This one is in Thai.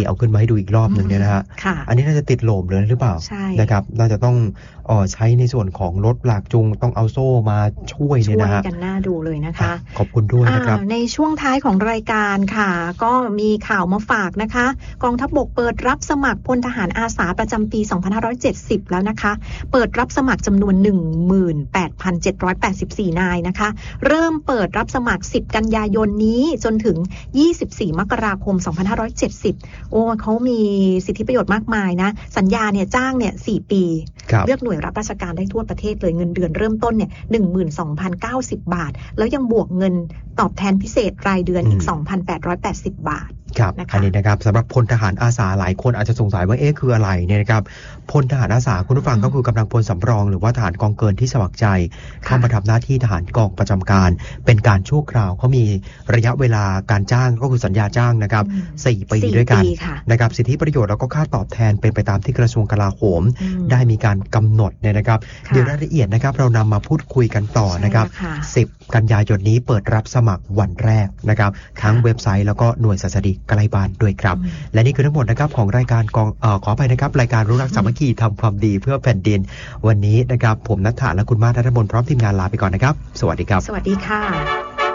เอาขึ้นมาให้ดูอีกรอบหนึ่งเนี่ยนะฮะอันนี้น่าจะติดโหลมเลยหรือเปล่านะครับน่าจะต้องใช้ในส่วนของรถลากจูงต้องเอาโซ่มาช่วยเนี่ยนะฮะกันน่าดูเลยนะคะขอบคุณด้วยนะครับในช่วงท้ายของรายการค่ะก็มีข่าวมาฝากนะคะกองทัพบกเปิดรับสมัครพลทหารอาสาประจำปี2570แล้วนะคะเปิดรับสมัครจำนวน 18,784 นายนะคะเริ่มเปิดรับสมัคร10กันยายนนี้จนถึง24มกราคม2570เขามีสิทธิประโยชน์มากมายนะสัญญาเนี่ยจ้างเนี่ย4ปีเลือกหน่วยรับราชการได้ทั่วประเทศเลยเงินเดือนเริ่มต้นเนี่ย 12,090 บาทแล้วยังบวกเงินตอบแทนพิเศษรายเดือนอีก 2,880 บาทครับอันนี้นะครับสำหรับพลทหารอาสาหลายคนอาจจะสงสัยว่าคืออะไรเนี่ยนะครับพลทหารอาสาคุณผู้ฟังก็คือกำลังพลสำรองหรือว่าทหารกองเกินที่สมัครใจเข้ามาทำหน้าที่ทหารกองประจำการเป็นการชั่วคราวเขามีระยะเวลาการจ้างก็คือสัญญาจ้างนะครับ4 ปีด้วยกันนะครับสิทธิประโยชน์แล้วก็ค่าตอบแทนเป็นไปตามที่กระทรวงกลาโหมได้มีการกำหนดเนี่ยนะครับเดี๋ยวรายละเอียดนะครับเรานำมาพูดคุยกันต่อนะครับ10กันยายนนี้เปิดรับสมัครวันแรกนะครับทั้งเว็บไซต์แล้วก็หน่วยสสดีใกล้บ้านด้วยครับและนี่คือทั้งหมดนะครับของรายการขอไปนะครับรายการรู้รักสามัคคีทำความดีเพื่อแผ่นดินวันนี้นะครับผมณัฐฐาและคุณมาศ ณัฐมนต์พร้อมทีมงานลาไปก่อนนะครับสวัสดีครับสวัสดีค่ะ